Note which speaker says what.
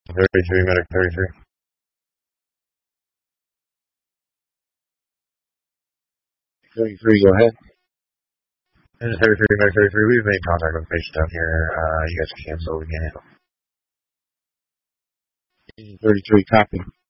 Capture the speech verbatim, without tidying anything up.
Speaker 1: thirty-three, medic thirty-three. thirty-three, go ahead. This is thirty-three, medic thirty-three. We've made contact with the patient down here. Uh, you guys can cancel again. thirty-three, copy.